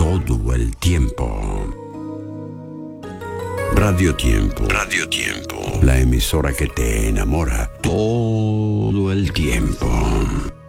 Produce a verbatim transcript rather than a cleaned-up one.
todo el tiempo. Radio Tiempo. Radio Tiempo. La emisora que te enamora todo el tiempo.